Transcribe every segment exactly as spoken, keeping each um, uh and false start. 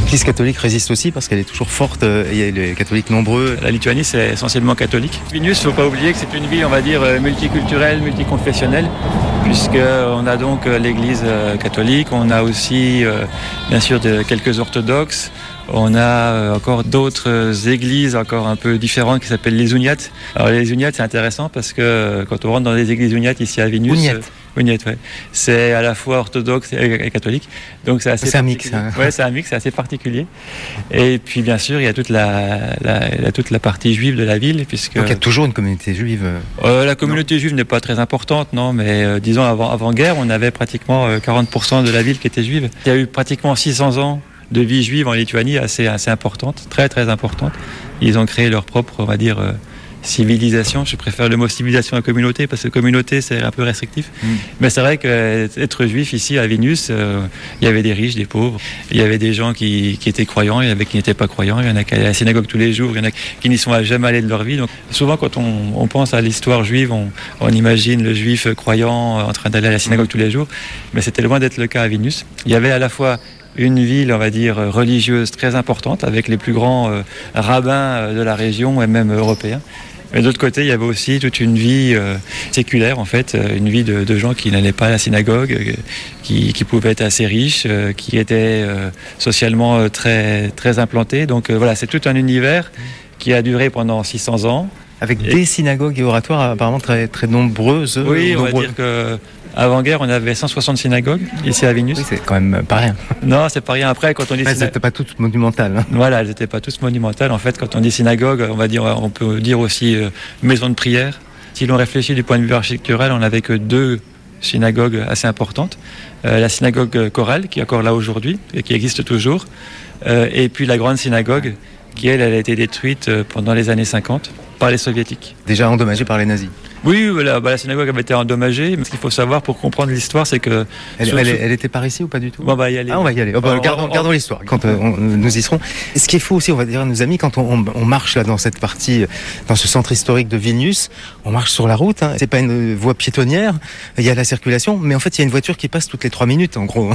L'Église catholique résiste aussi parce qu'elle est toujours forte, il y a les catholiques nombreux. La Lituanie, c'est essentiellement catholique. Vilnius, il ne faut pas oublier que c'est une ville, on va dire, multiculturelle, multiconfessionnelle, puisqu'on a donc l'Église catholique, on a aussi, bien sûr, de, quelques orthodoxes. On a encore d'autres églises encore un peu différentes qui s'appellent les Uniates. Alors les Uniates, c'est intéressant parce que quand on rentre dans les églises Uniates ici à Vilnius, Uniates. Uniates, ouais, c'est à la fois orthodoxe et catholique. Donc c'est assez c'est un mix. Hein. Ouais, c'est un mix, c'est assez particulier. Et puis bien sûr, il y a toute la, la, la toute la partie juive de la ville, puisque donc il y a toujours une communauté juive. Euh, la communauté non. juive n'est pas très importante, non, mais euh, disons avant avant guerre, on avait pratiquement euh, quarante pour cent de la ville qui était juive. Il y a eu pratiquement six cents ans de vie juive en Lituanie assez, assez importante, très très importante. Ils ont créé leur propre, on va dire, euh, civilisation. Je préfère le mot civilisation à communauté parce que communauté c'est un peu restrictif. Mm. Mais c'est vrai qu'être juif ici à Vilnius, euh, il y avait des riches, des pauvres, il y avait des gens qui, qui étaient croyants, il y avait qui n'étaient pas croyants, il y en a qui allaient à la synagogue tous les jours, il y en a qui n'y sont jamais allés de leur vie. Donc souvent quand on, on pense à l'histoire juive, on, on imagine le juif croyant en train d'aller à la synagogue tous les jours, mais c'était loin d'être le cas à Vilnius. Il y avait à la fois une ville, on va dire, religieuse très importante, avec les plus grands euh, rabbins de la région et même européens. Mais d'autre côté, il y avait aussi toute une vie euh, séculaire, en fait, une vie de, de gens qui n'allaient pas à la synagogue, euh, qui, qui pouvaient être assez riches, euh, qui étaient euh, socialement euh, très, très implantés. Donc euh, voilà, c'est tout un univers qui a duré pendant six cents ans. Avec et... des synagogues et oratoires apparemment très, très nombreuses. Oui, on nombreux. va dire que... Avant-guerre, on avait cent soixante synagogues ici à Vilnius. Oui, c'est quand même pas rien. Non, c'est pas rien. Après, quand on dit elles n'étaient pas toutes monumentales. Hein. Voilà, elles n'étaient pas toutes monumentales. En fait, quand on dit synagogue, on va dire, on peut dire aussi euh, maison de prière. Si l'on réfléchit du point de vue architectural, on n'avait que deux synagogues assez importantes. Euh, la synagogue chorale, qui est encore là aujourd'hui et qui existe toujours, euh, et puis la grande synagogue, qui elle, elle a été détruite pendant les années cinquante par les soviétiques. Déjà endommagée par les nazis. Oui, la, bah, la synagogue avait été endommagée. Mais ce qu'il faut savoir pour comprendre l'histoire, c'est que... Elle, sur, elle, elle était par ici ou pas du tout? Bon, on va y aller. Ah, on va y aller. Oh, bah, on, gardons, on, gardons l'histoire quand euh, on, nous y serons. Ce qui est fou aussi, on va dire à nos amis, quand on, on, on marche là dans cette partie, dans ce centre historique de Vilnius, on marche sur la route. Hein, c'est pas une voie piétonnière. Il y a la circulation, mais en fait, il y a une voiture qui passe toutes les trois minutes, en gros.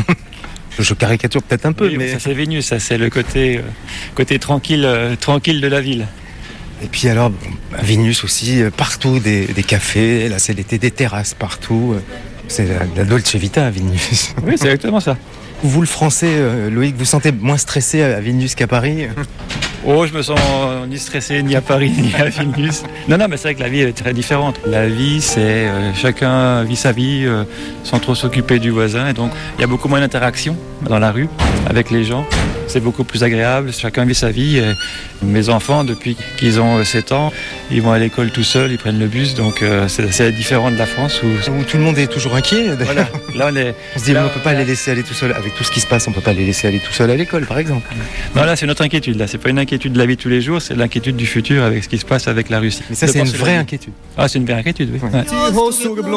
Je caricature peut-être un peu, oui, mais... Ça, c'est Vilnius, ça, c'est le côté, euh, côté tranquille, euh, tranquille de la ville. Et puis alors, à Vilnius aussi, partout des, des cafés, là c'est l'été, des terrasses partout. C'est la, la Dolce Vita à Vilnius. Oui, c'est exactement ça. Vous, le français, euh, Loïc, vous sentez moins stressé à Vilnius qu'à Paris? Oh, je me sens ni stressé ni à Paris ni à Vilnius. Non, non, mais c'est vrai que la vie est très différente. La vie, c'est euh, chacun vit sa vie euh, sans trop s'occuper du voisin. Et donc, il y a beaucoup moins d'interaction dans la rue avec les gens. C'est beaucoup plus agréable, chacun vit sa vie. Et mes enfants, depuis qu'ils ont sept ans, ils vont à l'école tout seuls, ils prennent le bus. Donc, euh, c'est, c'est différent de la France où... où tout le monde est toujours inquiet. Voilà. Là, on, est... on se dit, là, on ne peut pas les laisser aller tout seuls. Avec tout ce qui se passe, on ne peut pas les laisser aller tout seuls à l'école, par exemple. Non, là, c'est notre inquiétude. Là, c'est pas une inquiétude de la vie de tous les jours, c'est l'inquiétude du futur avec ce qui se passe avec la Russie. Mais ça, c'est une vraie inquiétude. Ah, c'est une vraie inquiétude, oui. Ouais. Ouais.